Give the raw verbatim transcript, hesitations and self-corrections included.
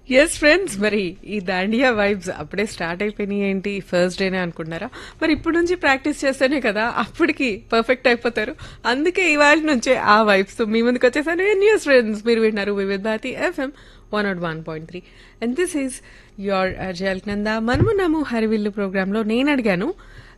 Yes friends, మరి ఈ Dandiya vibes అప్పుడే స్టార్ట్ అయిపోయినాయి ఏంటి, ఫస్ట్ డేనే అనుకుంటున్నారా? మరి ఇప్పుడు నుంచి ప్రాక్టీస్ చేస్తేనే కదా అప్పటికి పర్ఫెక్ట్ అయిపోతారు. అందుకే ఇవాళ నుంచే ఆ వైబ్స్ తో మీ ముందుకు వచ్చేసాను. న్యూస్ ఫ్రెండ్స్, మీరు వింటున్నారు వివిధ Bharati FM one not one point three and this is your అజయల్ Nanda. మనమున్నాము Harivillu programme లో. నేను అడిగాను